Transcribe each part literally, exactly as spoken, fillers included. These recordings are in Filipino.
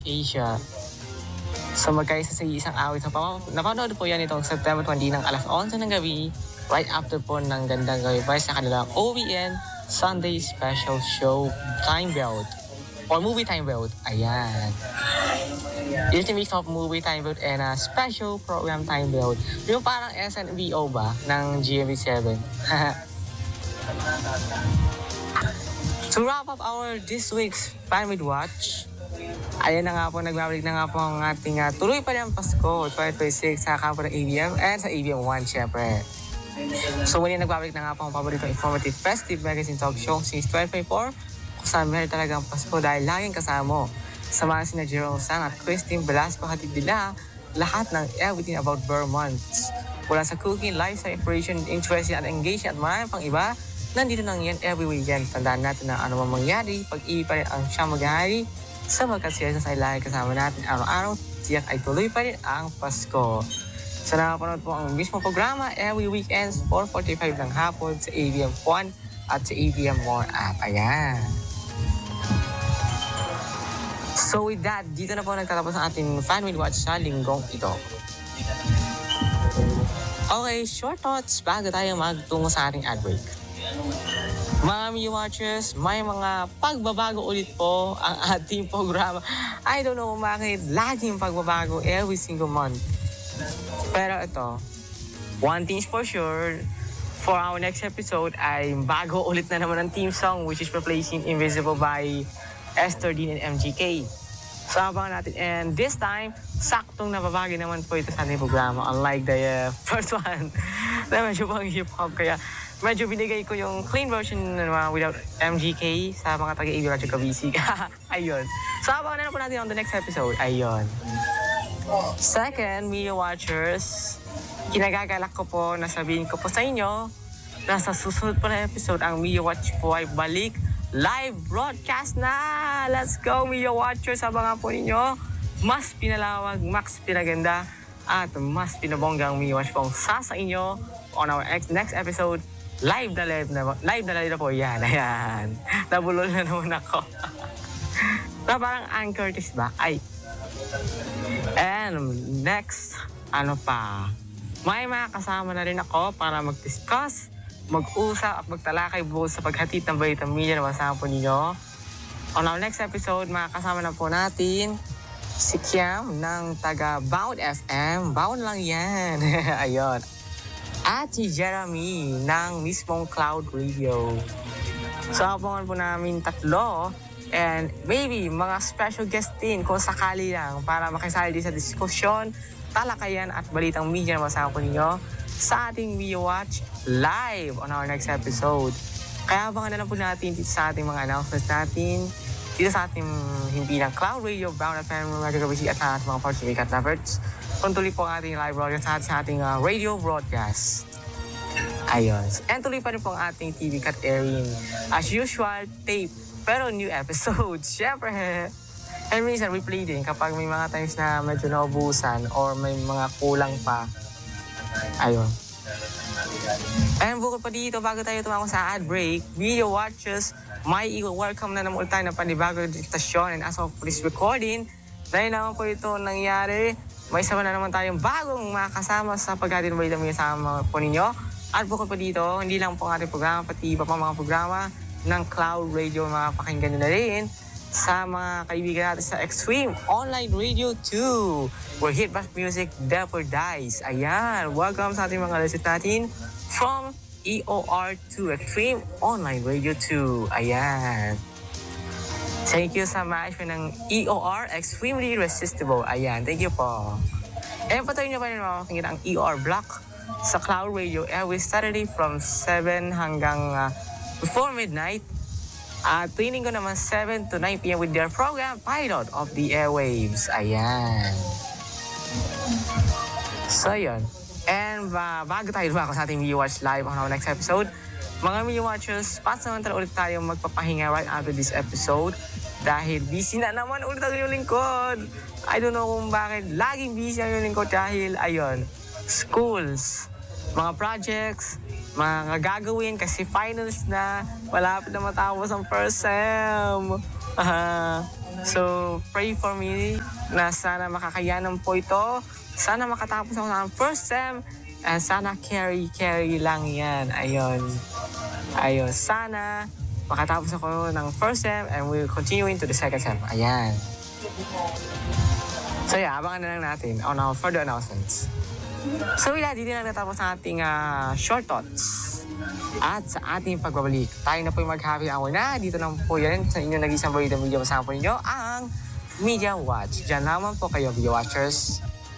Asia. So magkaisa sa isang awit. So napanood po yan itong September twenty ng alas onse ng gabi, right after po ng Gandang Gabi by sa kanilang O V N Sunday Special Show Time Belt or Movie Time Belt. Ayan. It's a mix of movie time belt and a special program time belt. Yung parang S N B O ba ng G M B seven. To wrap up our this week's Fan with Watch, ayan na nga po, nagbabalik na nga po ang ating uh, tuloy pa rin ang Pasko twenty twenty-six sa kampo ng A B M and sa A B M one syempre. So muli nagbabalik na nga po ang paboritong informative festive magazine talk show since twenty twenty-four kung saan meron talagang Pasko dahil laging kasama mo. Samahan sina Jerome Sang at Christine Velasco, hatid nila lahat ng everything about Vermont. Mula sa cooking, lifestyle, inspiration, interest at engagement at marami pang iba, nandito lang yan every weekend. Tandaan natin na ano mang mangyari, pag-ibig pa rin ang siyang maghahari sa magkasiyasa sa ilahe kasama natin araw-araw, tiyak ay tuloy pa rin ang Pasko. So nakapanood po ang mismo programa every weekends four forty-five ng hapon sa A B M one at sa A B M More app. Ayan. So with that, dito na po nagtatapos ang ating Fan with Watch sa linggong ito. Okay, short thoughts bago tayo magtungo sa ating ad break. Mga Mio Watchers, may mga pagbabago ulit po ang ating programa. I don't know bakit laging pagbabago every single month. Pero ito, one thing's for sure, for our next episode ay bago ulit na naman ang theme song which is replacing Invisible by Esther Dean and M G K. So abangan natin. And this time, saktong nababagi naman po ito sa ating programa. Unlike the uh, first one na medyo pang hip-hop. Kaya medyo binigay ko yung clean version uh, without M G K sa mga taga-A B Radyo Kabisig. Ayun. So abangan na, na po natin on the next episode. Ayun. Second, Mio Watchers, kinagagalak ko po na sabihin ko po sa inyo na sa susunod po na episode, ang Mio Watch po ay balik live broadcast na! Let's go, Mio Watchers! Abangan po ninyo, mas pinalawag, mas pinaganda, at mas pinabonggang Mio Watch po ang sasa inyo on our next episode. Live na live na, live na live na po yan. Ayan. Nabulol na naman ako. Na parang Ann Curtis ba? Ay. And next, ano pa? May mga kasama na rin ako para mag-discuss, mag-usap at magtalakay buo sa paghatid ng balitang media na masama po ninyo. On our next episode, makakasama na po natin si Kiam ng taga Bound F M. Bound lang yan. Ayun. At si Jeremy ng mismong Cloud Radio. So, abangan po namin tatlo and maybe mga special guest din kung sakali lang para makisali din sa diskusyon, talakayan at balitang media na masama po ninyo sa ating Mio Watch live on our next episode. Kaya abangan na lang po natin dito sa ating mga announcements natin, dito sa ating himpilang Cloud Radio, Brown F M, Radyo Kabisi at sa ating mga participant lovers. Kung tuloy po ang ating live broadcast sa ating uh, radio broadcast. Ayun. And tuloy pa rin po ang ating T V cut airing. As usual, tape, pero new episode. Siyempre. And minsan, replay din kapag may mga times na medyo naubusan or may mga kulang pa. Ayun. And bukod pa dito, bago tayo tumako sa ad break, Mio Watchers, may welcome na naman ulit tayo ng panibagong digitasyon. And as of this recording, dahil naman po ito nangyari, may sama na naman tayong bagong makasama sa paghatin ng balita sama po ninyo. At bukod pa dito, hindi lang po ang ating programa, pati iba pa mga programa ng Cloud Radio, makapakinggan nyo na rin sa mga kaibigan natin sa Extreme Online Radio two, where hit back music never dies. Ayan, welcome sa ating mga listeners natin from E O R to Extreme Online Radio two. Ayan. Thank you sa management ng E O R, Extremely Irresistible. Ayan, thank you po. And patuloy nyo pa rin makakinggan ang E O R Block sa Cloud Radio every Saturday from seven hanggang uh, before midnight. At uh, tuwing ko naman seven to nine p.m. with their program, Pilot of the Airwaves. Ayan. So, yun. And uh, bago tayo lumako sa ating Mio Watch Live on our next episode, mga Mio Watchers, pasamantala ulit tayo magpapahinga right after this episode dahil busy na naman ulit ang yung lingkod. I don't know kung bakit laging busy ang yung lingkod dahil, ayun, schools, mga projects, mga gagawin kasi finals na, malapit na matapos ang first sem. Uh, So, pray for me na sana makakayanan po ito. Sana makatapos ako ng first sem. And sana carry-carry lang yan. Ayun. Ayun. Sana makatapos ako ng first sem and we'll continue into the second sem. Ayan. So yeah, abangan na lang natin on our further announcements. So yeah, dito na natapos ang ating uh, short thoughts. At sa ating pagbabalik, tayo na po yung mag-happy hour na. Dito lang po yan sa inyo nag-isang balita media. Masama po ninyo ang Media Watch. Diyan naman po kayo, Media Watchers.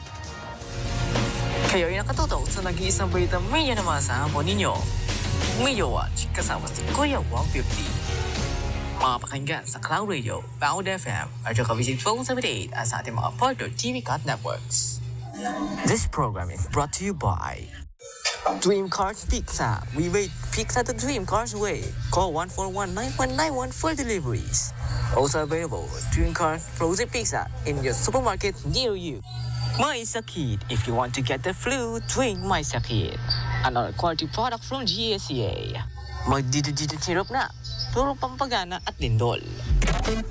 Kayo ay nakatutok sa nag-iisang balita media na masama po ninyo. Media Watch kasama si Kuya one fifty. Mga pakinggan sa Cloud Radio, Pound F M, at yung kabisit phone seventy-eight at sa ating mga partner T V Cut Networks. This program is brought to you by Dream Cars Pizza. We rate pizza the Dream Cars way. Call one four one nine one nine one for deliveries. Also available, Dream Cars Frozen Pizza in your supermarket near you. My Sakit. If you want to get the flu, drink My Sakit. Another quality product from G S C A. Magdidididid syrup na. Puro pampagana at lindol.